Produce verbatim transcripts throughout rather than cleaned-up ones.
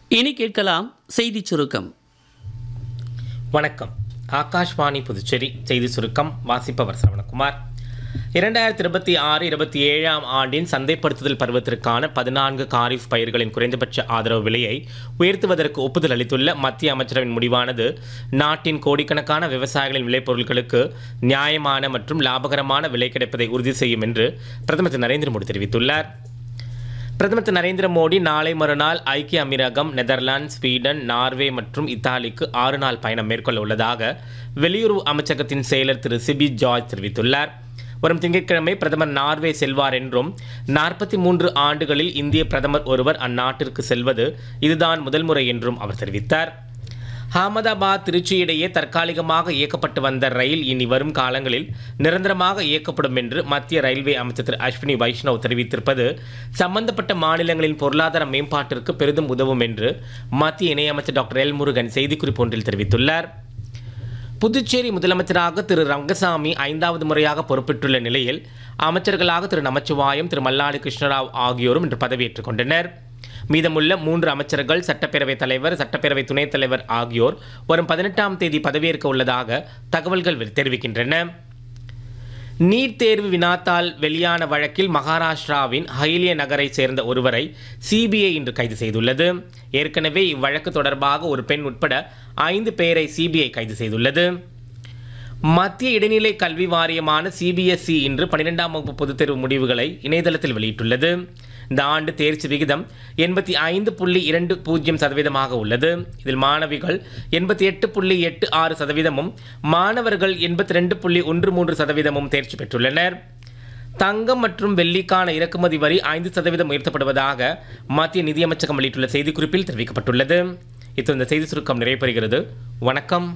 இனி கேட்கலாம் செய்திச் சுருக்கம். வணக்கம். ஆகாஷ்வாணி புதுச்சேரி செய்தி சுருக்கம் வாசிப்பவர் சரவணகுமார். இரண்டாயிரத்தி இருபத்தி ஆறு இருபத்தி ஏழாம் ஆண்டின் சந்தைப்படுத்துதல் பருவத்திற்கான பதினான்கு காரிஃப் பயிர்களின் குறைந்தபட்ச ஆதரவு விலையை உயர்த்துவதற்கு ஒப்புதல் அளித்துள்ள மத்திய அமைச்சரவின் முடிவானது நாட்டின் கோடிக்கணக்கான விவசாயிகளின் விளைபொருட்களுக்கு நியாயமான மற்றும் லாபகரமான விலை கிடைப்பதை உறுதி செய்யும் என்று பிரதமர் திரு நரேந்திர மோடி தெரிவித்துள்ளார். பிரதமர் திரு நரேந்திர மோடி நாளை மறுநாள் ஐக்கிய அமீரகம், நெதர்லாந்து, ஸ்வீடன், நார்வே மற்றும் இத்தாலிக்கு ஆறு நாள் பயணம் மேற்கொள்ள உள்ளதாக வெளியுறவு அமைச்சகத்தின் செயலர் திரு சிபி ஜார்ஜ் தெரிவித்துள்ளார். வரும் திங்கட்கிழமை பிரதமர் நார்வே செல்வார் என்றும் நாற்பத்தி மூன்று ஆண்டுகளில் இந்திய பிரதமர் ஒருவர் அந்நாட்டிற்கு செல்வது இதுதான் முதல் முறை என்றும் அவர் தெரிவித்தார். அகமதாபாத் திருச்சி இடையே தற்காலிகமாக இயக்கப்பட்டு வந்த ரயில் இனி வரும் காலங்களில் நிரந்தரமாக இயக்கப்படும் என்று மத்திய ரயில்வே அமைச்சர் திரு அஸ்வினி வைஷ்ணவ் தெரிவித்திருப்பது சம்பந்தப்பட்ட மாநிலங்களின் பொருளாதார மேம்பாட்டிற்கு பெரிதும் உதவும் என்று மத்திய இணையமைச்சர் டாக்டர் எல் முருகன் செய்திக்குறிப்பு ஒன்றில் தெரிவித்துள்ளார். புதுச்சேரி முதலமைச்சராக திரு ரங்கசாமி ஐந்தாவது முறையாக பொறுப்பேற்றுள்ள நிலையில் அமைச்சர்களாக திரு நமச்சிவாயம், திரு மல்லாடி கிருஷ்ணராவ் ஆகியோரும் இன்று பதவியேற்றுக் கொண்டனர். மீதமுள்ள மூன்று அமைச்சர்கள், சட்டப்பேரவைத் தலைவர், சட்டப்பேரவை துணைத் தலைவர் ஆகியோர் வரும் பதினெட்டாம் தேதி பதவியேற்க உள்ளதாக தகவல்கள் தெரிவிக்கின்றன. நீட் தேர்வு வினாத்தால் வெளியான வழக்கில் மகாராஷ்டிராவின் ஹைலிய நகரை சேர்ந்த ஒருவரை சிபிஐ இன்று கைது செய்துள்ளது. ஏற்கனவே இவ்வழக்கு தொடர்பாக ஒரு பெண் உட்பட ஐந்து பேரை சிபிஐ கைது செய்துள்ளது. மத்திய இடைநிலை கல்வி வாரியமான சிபிஎஸ்இ இன்று பன்னிரெண்டாம் வகுப்பு பொதுத் தேர்வு முடிவுகளை இணையதளத்தில் வெளியிட்டுள்ளது. இந்த ஆண்டு தேர்ச்சி விகிதம் எண்பத்தி ஐந்து புள்ளி இரண்டு பூஜ்ஜியம் சதவீதமாக உள்ளது. இதில் மாணவிகள் எண்பத்தி எட்டு புள்ளி எட்டு ஆறு சதவீதமும் மாணவர்கள் எண்பத்தி ரெண்டு புள்ளி ஒன்று மூன்று சதவீதமும் தேர்ச்சி பெற்றுள்ளனர். தங்கம் மற்றும் வெள்ளிக்கான இறக்குமதி வரி ஐந்து சதவீதம் உயர்த்தப்படுவதாக மத்திய நிதியமைச்சகம் வெளியிட்டுள்ள செய்திக்குறிப்பில் தெரிவிக்கப்பட்டுள்ளது. இத்துடன் இந்த செய்தி சுருக்கம் நிறைவு பெறுகிறது. வணக்கம்.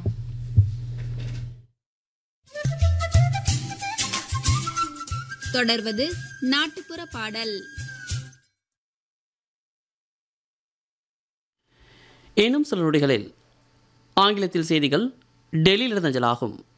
தொடர்வது நாட்டுப்புற பாடல். இன்னும் சில நொடிகளில் ஆங்கிலத்தில் செய்திகள் டெல்லியிலிருந்து அஞ்சலாகும்.